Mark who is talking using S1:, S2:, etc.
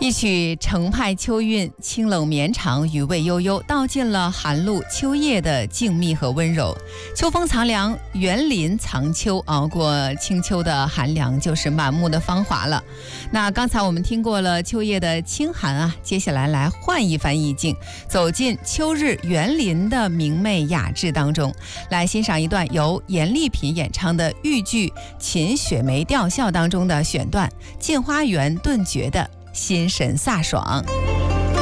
S1: 一曲程派秋韵，清冷绵长，余味悠悠，道尽了寒露秋夜的静谧和温柔。秋风藏凉，园林藏秋，熬过清秋的寒凉，就是满目的芳华了。那刚才我们听过了秋夜的清寒啊，接下来来换一番意境，走进秋日园林的明媚雅致当中，来欣赏一段由严丽萍演唱的豫剧《秦雪梅吊孝》当中的选段《镜花缘顿觉》的心神飒爽。